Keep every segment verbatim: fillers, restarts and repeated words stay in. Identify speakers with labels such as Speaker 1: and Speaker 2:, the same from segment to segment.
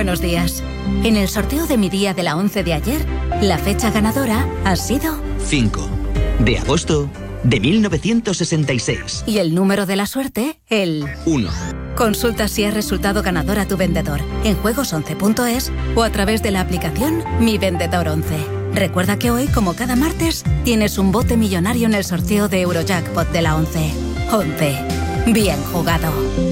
Speaker 1: Buenos días. En el sorteo de mi día de la once de ayer, la fecha ganadora ha sido
Speaker 2: cinco de agosto de mil novecientos sesenta y seis.
Speaker 1: Y el número de la suerte, el
Speaker 2: uno.
Speaker 1: Consulta si has resultado ganador a tu vendedor en juegos once punto es o a través de la aplicación Mi Vendedor once. Recuerda que hoy, como cada martes, tienes un bote millonario en el sorteo de Eurojackpot de la once. once. Bien jugado.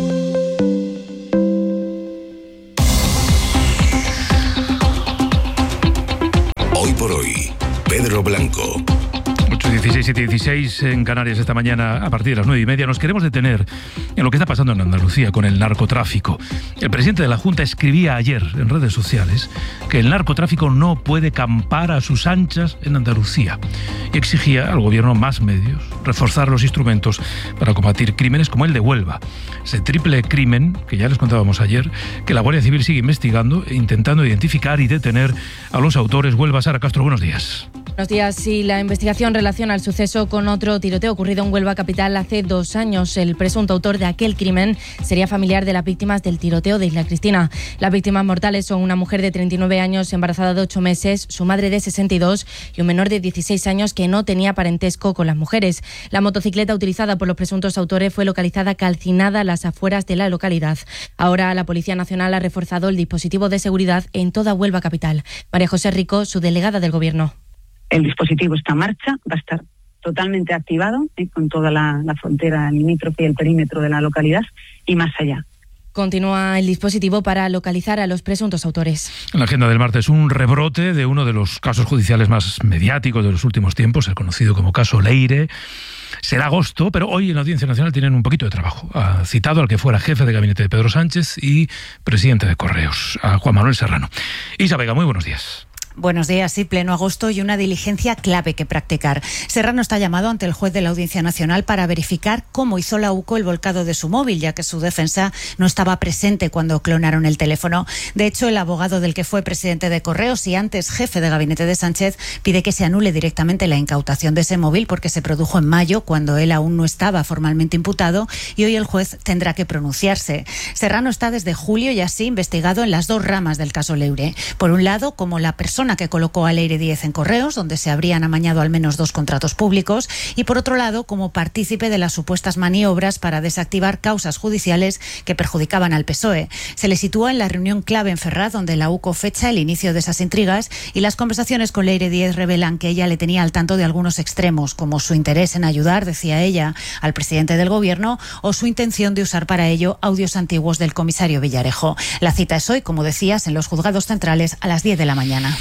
Speaker 3: Hoy por hoy, Pedro Blanco.
Speaker 4: ocho dieciséis, siete dieciséis en Canarias esta mañana a partir de las nueve y media. Nos queremos detener en lo que está pasando en Andalucía con el narcotráfico. El presidente de la Junta escribía ayer en redes sociales que el narcotráfico no puede campar a sus anchas en Andalucía y exigía al gobierno más medios, reforzar los instrumentos para combatir crímenes como el de Huelva. Ese triple crimen que ya les contábamos ayer, que la Guardia Civil sigue investigando e intentando identificar y detener a los autores. Huelva, Sara Castro, buenos días.
Speaker 5: Buenos días. Sí, la investigación relaciona el suceso con otro tiroteo ocurrido en Huelva capital hace dos años. El presunto autor de aquel crimen sería familiar de las víctimas del tiroteo de Isla Cristina. Las víctimas mortales son una mujer de treinta y nueve años, embarazada de ocho meses, su madre de sesenta y dos y un menor de dieciséis años que no tenía parentesco con las mujeres. La motocicleta utilizada por los presuntos autores fue localizada calcinada a las afueras de la localidad. Ahora la Policía Nacional ha reforzado el dispositivo de seguridad en toda Huelva capital. María José Rico, su delegada del Gobierno.
Speaker 6: El dispositivo está en marcha, va a estar totalmente activado ¿eh? con toda la, la frontera limítrofe y el perímetro de la localidad y más allá.
Speaker 5: Continúa el dispositivo para localizar a los presuntos autores.
Speaker 4: En la agenda del martes, un rebrote de uno de los casos judiciales más mediáticos de los últimos tiempos, el conocido como caso Leire. Será agosto, pero hoy en la Audiencia Nacional tienen un poquito de trabajo. Ha citado al que fuera jefe de gabinete de Pedro Sánchez y presidente de Correos, a Juan Manuel Serrano. Isa Vega, muy buenos días.
Speaker 7: Buenos días, sí, pleno agosto y una diligencia clave que practicar. Serrano está llamado ante el juez de la Audiencia Nacional para verificar cómo hizo la U C O el volcado de su móvil, ya que su defensa no estaba presente cuando clonaron el teléfono. De hecho, el abogado del que fue presidente de Correos y antes jefe de gabinete de Sánchez pide que se anule directamente la incautación de ese móvil porque se produjo en mayo, cuando él aún no estaba formalmente imputado, y hoy el juez tendrá que pronunciarse. Serrano está desde julio y así investigado en las dos ramas del caso Leire. Por un lado, como la persona que colocó a Leire Díez en Correos, donde se habrían amañado al menos dos contratos públicos, y por otro lado, como partícipe de las supuestas maniobras para desactivar causas judiciales que perjudicaban al P S O E. Se le sitúa en la reunión clave en Ferraz, donde la U C O fecha el inicio de esas intrigas, y las conversaciones con Leire Díez revelan que ella le tenía al tanto de algunos extremos, como su interés en ayudar, decía ella, al presidente del gobierno, o su intención de usar para ello audios antiguos del comisario Villarejo. La cita es hoy, como decías, en los juzgados centrales a las diez de la mañana.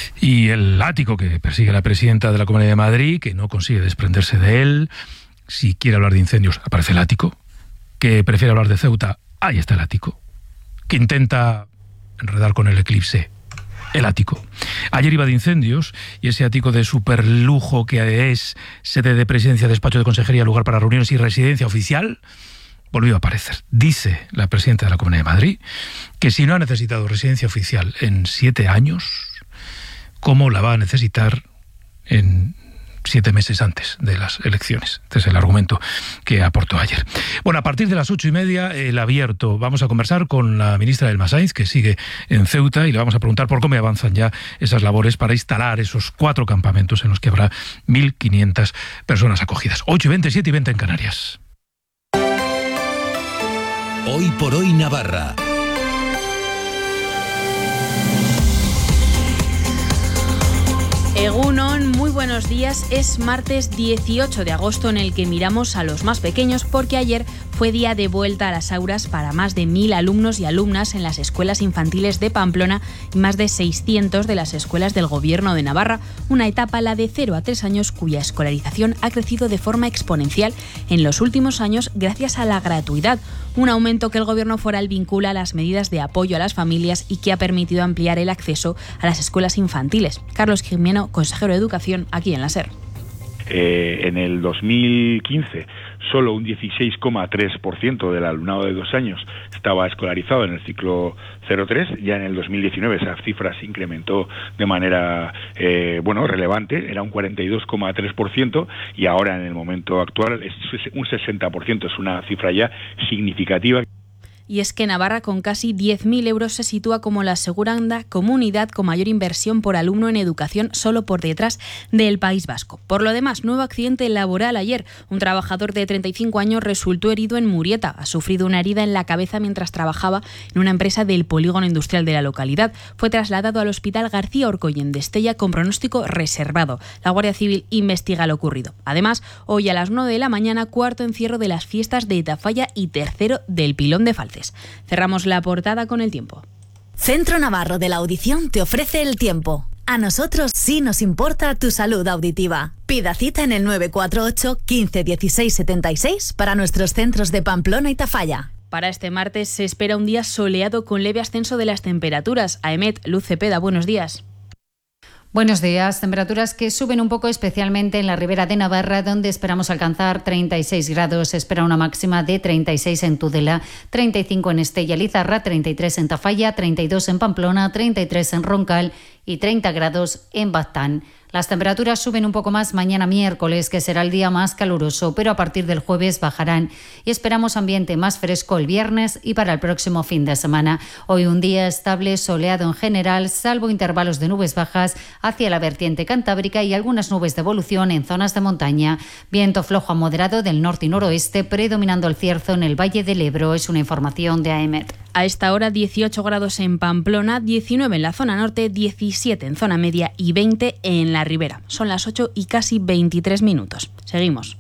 Speaker 4: Y el ático que persigue la presidenta de la Comunidad de Madrid, que no consigue desprenderse de él. Si quiere hablar de incendios, aparece el ático. Que prefiere hablar de Ceuta, ahí está el ático. Que intenta enredar con el eclipse, el ático. Ayer iba de incendios y ese ático de superlujo que es sede de presidencia, despacho de consejería, lugar para reuniones y residencia oficial, volvió a aparecer. Dice la presidenta de la Comunidad de Madrid que si no ha necesitado residencia oficial en siete años, ¿cómo la va a necesitar en siete meses antes de las elecciones? Este es el argumento que aportó ayer. Bueno, a partir de las ocho y media, el abierto. Vamos a conversar con la ministra Elma Sainz, que sigue en Ceuta, y le vamos a preguntar por cómo avanzan ya esas labores para instalar esos cuatro campamentos en los que habrá mil quinientas personas acogidas. ocho y veinte, siete y veinte en Canarias.
Speaker 3: Hoy por hoy Navarra.
Speaker 8: Egunon, muy buenos días. Es martes dieciocho de agosto en el que miramos a los más pequeños porque ayer fue día de vuelta a las aulas para más de mil alumnos y alumnas en las escuelas infantiles de Pamplona y más de seiscientos de las escuelas del Gobierno de Navarra, una etapa, la de cero a tres años, cuya escolarización ha crecido de forma exponencial en los últimos años gracias a la gratuidad, un aumento que el Gobierno foral vincula a las medidas de apoyo a las familias y que ha permitido ampliar el acceso a las escuelas infantiles. Carlos Jimeno, consejero de Educación, aquí en la SER.
Speaker 9: Eh, en el dos mil quince solo un dieciséis coma tres por ciento del alumnado de dos años estaba escolarizado en el ciclo cero tres. Ya en el dos mil diecinueve esa cifra se incrementó de manera eh, bueno relevante, era un cuarenta y dos coma tres por ciento y ahora en el momento actual es un sesenta por ciento, es una cifra ya significativa.
Speaker 8: Y es que Navarra, con casi diez mil euros, se sitúa como la segunda comunidad con mayor inversión por alumno en educación, solo por detrás del País Vasco. Por lo demás, nuevo accidente laboral ayer. Un trabajador de treinta y cinco años resultó herido en Murieta. Ha sufrido una herida en la cabeza mientras trabajaba en una empresa del polígono industrial de la localidad. Fue trasladado al Hospital García Orcoy en Destella con pronóstico reservado. La Guardia Civil investiga lo ocurrido. Además, hoy a las nueve de la mañana, cuarto encierro de las fiestas de Tafalla y tercero del Pilón de Falces. Cerramos la portada con el tiempo.
Speaker 10: Centro Navarro de la Audición te ofrece el tiempo. A nosotros sí nos importa tu salud auditiva. Pida cita en el nueve cuatro ocho, quince, dieciséis, setenta y seis para nuestros centros de Pamplona y Tafalla.
Speaker 8: Para este martes se espera un día soleado con leve ascenso de las temperaturas. Aemet, Luz Cepeda, buenos días.
Speaker 11: Buenos días. Temperaturas que suben un poco, especialmente en la Ribera de Navarra, donde esperamos alcanzar treinta y seis grados. Se espera una máxima de treinta y seis en Tudela, treinta y cinco en Estella Lizarra, treinta y tres en Tafalla, treinta y dos en Pamplona, treinta y tres en Roncal y treinta grados en Baztán. Las temperaturas suben un poco más mañana miércoles, que será el día más caluroso, pero a partir del jueves bajarán y esperamos ambiente más fresco el viernes y para el próximo fin de semana. Hoy un día estable, soleado en general, salvo intervalos de nubes bajas hacia la vertiente cantábrica y algunas nubes de evolución en zonas de montaña. Viento flojo a moderado del norte y noroeste, predominando el cierzo en el Valle del Ebro. Es una información de Aemet.
Speaker 8: A esta hora dieciocho grados en Pamplona, diecinueve en la zona norte, diecisiete en zona media y veinte en la Ribera. Son las ocho y casi veintitrés minutos. Seguimos.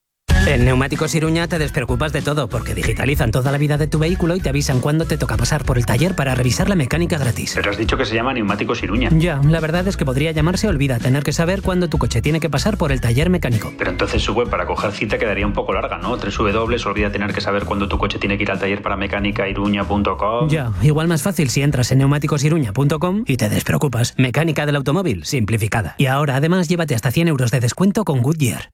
Speaker 12: En Neumáticos Iruña te despreocupas de todo porque digitalizan toda la vida de tu vehículo y te avisan cuándo te toca pasar por el taller para revisar la mecánica gratis.
Speaker 13: Pero has dicho que se llama Neumáticos Iruña.
Speaker 12: Ya, la verdad es que podría llamarse Olvida tener que saber cuándo tu coche tiene que pasar por el taller mecánico.
Speaker 13: Pero entonces su web para coger cita quedaría un poco larga, ¿no? Tres w olvida tener que saber cuándo tu coche tiene que ir al taller para mecánica iruña punto com.
Speaker 12: Ya, igual más fácil si entras en neumáticos iruña punto com y te despreocupas. Mecánica del automóvil simplificada. Y ahora además llévate hasta cien euros de descuento con Goodyear.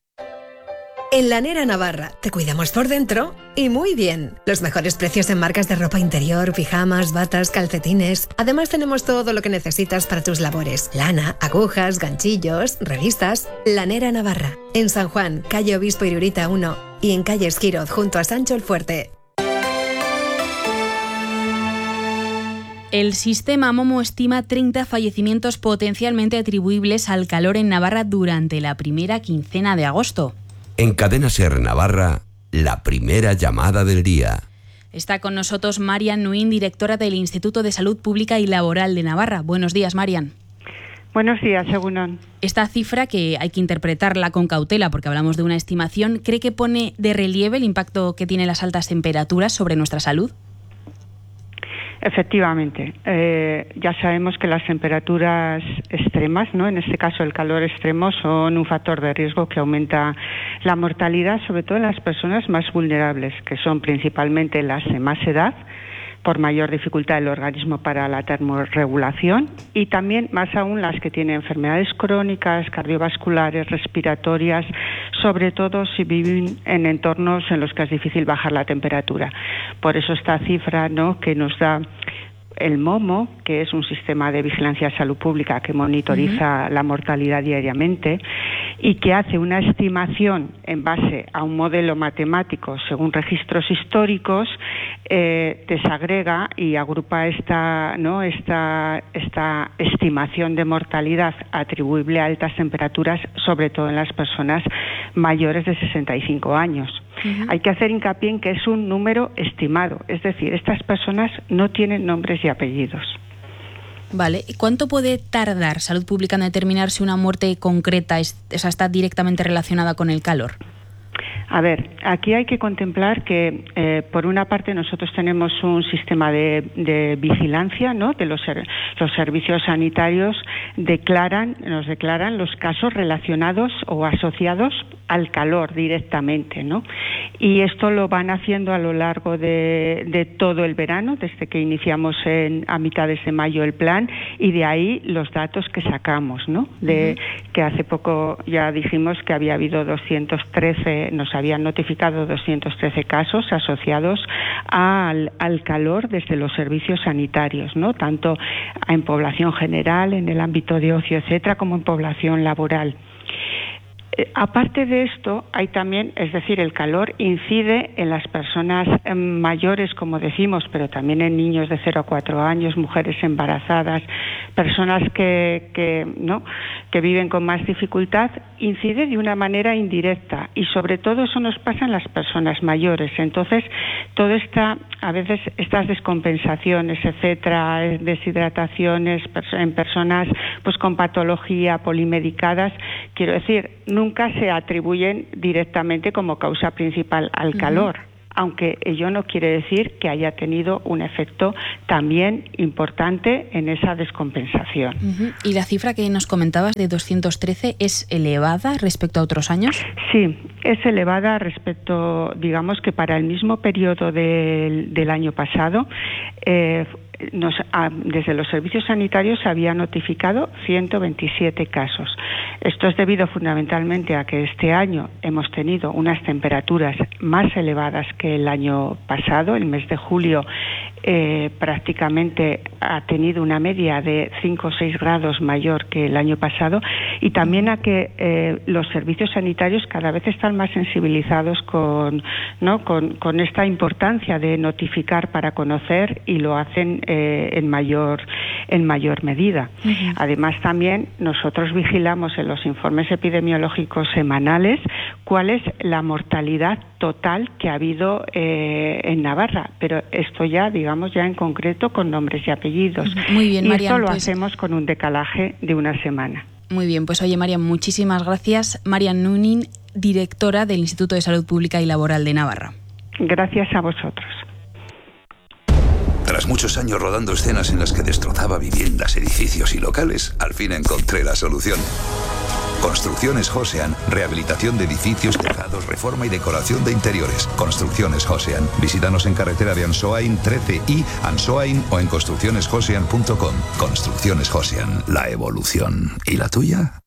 Speaker 14: En Lanera Navarra te cuidamos por dentro y muy bien. Los mejores precios en marcas de ropa interior, pijamas, batas, calcetines. Además tenemos todo lo que necesitas para tus labores. Lana, agujas, ganchillos, revistas. Lanera Navarra. En San Juan, calle Obispo Irurita uno y en calle Esquiroz junto a Sancho el Fuerte.
Speaker 8: El sistema Momo estima treinta fallecimientos potencialmente atribuibles al calor en Navarra durante la primera quincena de agosto.
Speaker 3: En Cadena Ser Navarra, la primera llamada del día.
Speaker 8: Está con nosotros Marian Nuín, directora del Instituto de Salud Pública y Laboral de Navarra. Buenos días, Marian.
Speaker 15: Buenos días, Egunon.
Speaker 8: Esta cifra, que hay que interpretarla con cautela porque hablamos de una estimación, ¿cree que pone de relieve el impacto que tienen las altas temperaturas sobre nuestra salud?
Speaker 15: Efectivamente, eh, ya sabemos que las temperaturas extremas, ¿no? En este caso el calor extremo, son un factor de riesgo que aumenta la mortalidad, sobre todo en las personas más vulnerables, que son principalmente las de más edad, por mayor dificultad del organismo para la termorregulación, y también más aún las que tienen enfermedades crónicas, cardiovasculares, respiratorias, sobre todo si viven en entornos en los que es difícil bajar la temperatura. Por eso esta cifra, ¿no?, que nos da el MOMO, que es un sistema de vigilancia de salud pública que monitoriza uh-huh. la mortalidad diariamente y que hace una estimación en base a un modelo matemático según registros históricos, eh, desagrega y agrupa esta, ¿no?, esta, esta estimación de mortalidad atribuible a altas temperaturas, sobre todo en las personas mayores de sesenta y cinco años. Uh-huh. Hay que hacer hincapié en que es un número estimado, es decir, estas personas no tienen nombres y apellidos.
Speaker 8: Vale, ¿y cuánto puede tardar Salud Pública en determinar si una muerte concreta es, o sea, está directamente relacionada con el calor?
Speaker 15: A ver, aquí hay que contemplar que, eh, por una parte, nosotros tenemos un sistema de, de vigilancia, ¿no?, de los, ser, los servicios sanitarios declaran, nos declaran los casos relacionados o asociados al calor directamente, ¿no? Y esto lo van haciendo a lo largo de, de todo el verano, desde que iniciamos en, a mitades de mayo el plan, y de ahí los datos que sacamos, ¿no? De uh-huh. que hace poco ya dijimos que había habido doscientos trece, nos habían notificado doscientos trece casos asociados al, al calor desde los servicios sanitarios, ¿no?, tanto en población general, en el ámbito de ocio, etcétera, como en población laboral. Eh, aparte de esto, hay también, es decir, el calor incide en las personas eh, mayores, como decimos, pero también en niños de cero a cuatro años, mujeres embarazadas, personas que, que, ¿no? que viven con más dificultad, incide de una manera indirecta y sobre todo eso nos pasa en las personas mayores. Entonces, todo esta, a veces estas descompensaciones, etcétera, deshidrataciones en personas pues con patología, polimedicadas, quiero decir, nunca se atribuyen directamente como causa principal al calor. Uh-huh. Aunque ello no quiere decir que haya tenido un efecto también importante en esa descompensación.
Speaker 8: Uh-huh. ¿Y la cifra que nos comentabas de doscientos trece es elevada respecto a otros años?
Speaker 15: Sí, es elevada respecto, digamos que para el mismo periodo del, del año pasado, eh, Nos, a, desde los servicios sanitarios se había notificado ciento veintisiete casos. Esto es debido fundamentalmente a que este año hemos tenido unas temperaturas más elevadas que el año pasado. El mes de julio eh, prácticamente ha tenido una media de cinco o seis grados mayor que el año pasado, y también a que eh, los servicios sanitarios cada vez están más sensibilizados con, ¿no? con, con esta importancia de notificar para conocer, y lo hacen eh, en mayor en mayor medida. Uh-huh. Además, también nosotros vigilamos en los informes epidemiológicos semanales cuál es la mortalidad total que ha habido eh, en Navarra, pero esto ya, digamos, ya en concreto con nombres y apellidos.
Speaker 8: Muy bien,
Speaker 15: y
Speaker 8: Marian,
Speaker 15: esto lo
Speaker 8: pues...
Speaker 15: hacemos con un decalaje de una semana.
Speaker 8: Muy bien, pues oye, Marian, muchísimas gracias. Marian Nunin, directora del Instituto de Salud Pública y Laboral de Navarra.
Speaker 15: Gracias a vosotros.
Speaker 16: Tras muchos años rodando escenas en las que destrozaba viviendas, edificios y locales, al fin encontré la solución. Construcciones Josean, rehabilitación de edificios, tejados, reforma y decoración de interiores. Construcciones Josean. Visítanos en carretera de Ansoain trece y Ansoain o en construcciones josean punto com. Construcciones Josean, la evolución. ¿Y la tuya?